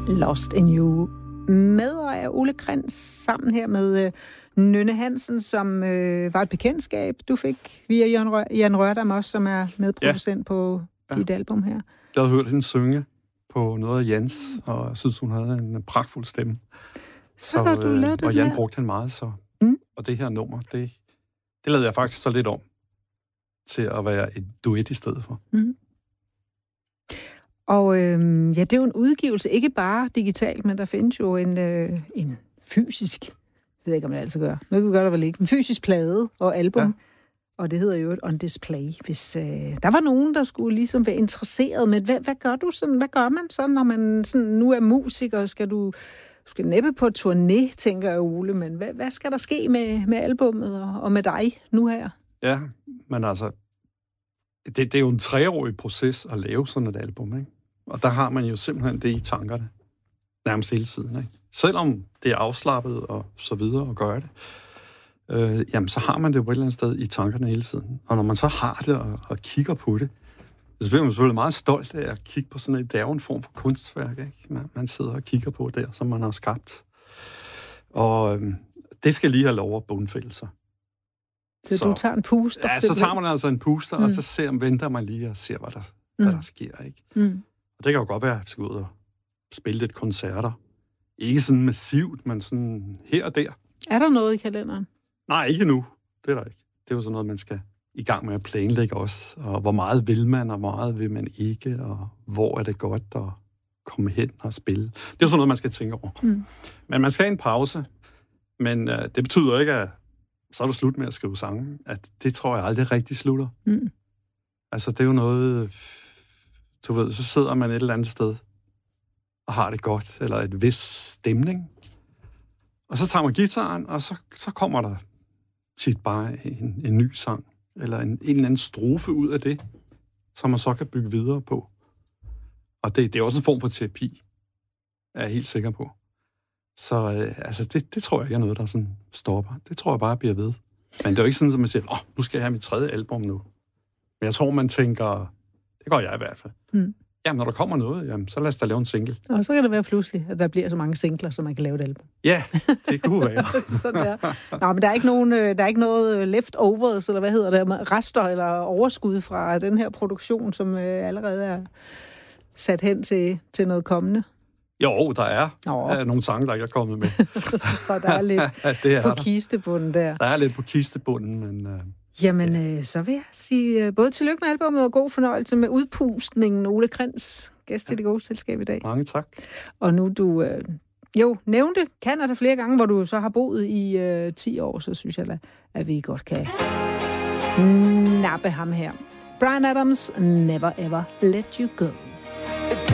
Lost in You. Med og er Ole Krens sammen her med Nynne Hansen, som var et bekendtskab, du fik via Jan Rørdam også, som er medproducent på dit album her. Jeg havde hørt hende synge på noget af Jans, og jeg synes, hun havde en pragtfuld stemme. Så har du lavet det og Jan her? Brugte hende meget, så. Og det her nummer, det lavede jeg faktisk så lidt om til at være et duet i stedet for. Mm. Og det er jo en udgivelse, ikke bare digitalt, men der findes jo en fysisk, jeg ved ikke, om jeg altid gør, nu gør der vel ikke, en fysisk plade og album, ja. Og det hedder jo et on display. Hvis der var nogen, der skulle ligesom være interesseret, men hvad gør du sådan, hvad gør man så, når man sådan, nu er musiker, skal næppe på turné, tænker jeg, Ole, men hvad skal der ske med albumet og med dig nu her? Ja, men altså, det er jo en 3-årig proces at lave sådan et album, ikke? Og der har man jo simpelthen det i tankerne, nærmest hele tiden, ikke? Selvom det er afslappet og så videre at gøre det, jamen så har man det jo på et eller andet sted i tankerne hele tiden. Og når man så har det og kigger på det, så bliver man selvfølgelig meget stolt af at kigge på sådan et en form for kunstværk, ikke? Man sidder og kigger på det, som man har skabt. Og det skal lige have lov at bundfælde sig. Så du tager en puster? Ja, så tager man altså en puster, og så venter man lige og ser, hvad der sker, ikke? Mm. Og det kan jo godt være, at jeg skal ud og spille lidt koncerter. Ikke sådan massivt, men sådan her og der. Er der noget i kalenderen? Nej, ikke nu. Det er der ikke. Det er jo sådan noget, man skal i gang med at planlægge også. Og hvor meget vil man, og hvor meget vil man ikke, og hvor er det godt at komme hen og spille. Det er jo sådan noget, man skal tænke over. Mm. Men man skal have en pause. Men det betyder ikke, at så er det slut med at skrive sange. At det tror jeg aldrig rigtig slutter. Mm. Altså, det er jo noget, du ved, så sidder man et eller andet sted og har det godt, eller et vis stemning. Og så tager man guitaren, og så kommer der tit bare en ny sang, eller en eller anden strofe ud af det, som man så kan bygge videre på. Og det er også en form for terapi, er jeg helt sikker på. Så altså, det tror jeg ikke er noget, der sådan stopper. Det tror jeg bare bliver ved. Men det er jo ikke sådan, at man siger, nu skal jeg have mit 3. album nu. Men jeg tror, man tænker, det gør jeg i hvert fald. Mm. Jamen, når der kommer noget, jamen, så lad os da lave en single. Og så kan det være pludselig, at der bliver så mange singler, så man kan lave et album. Ja, det kunne være. Sådan der. Nå, men der er ikke noget leftovers, eller hvad hedder det, rester eller overskud fra den her produktion, som allerede er sat hen til noget kommende. Jo, der er nogle sange, der ikke er kommet med. Så der er lidt på kistebunden der. Der er lidt på kistebunden, men... Jamen, så vil jeg sige både tillykke med albumet og god fornøjelse med udpustningen. Ole Krens, gæst i Det Gode Selskab i dag. Mange tak. Og nu du nævnte Canada flere gange, hvor du så har boet i 10 år, så synes jeg da, at vi godt kan nappe ham her. Bryan Adams, Never Ever Let You Go.